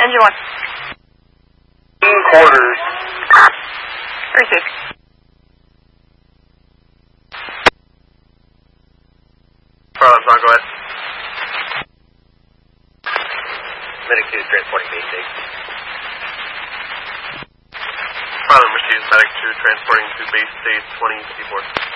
Engine 1. Quarters. Receive. Farland, go ahead. Medic 2 transporting base state. Farland, Machine, Medic 2 transporting to base state 2054.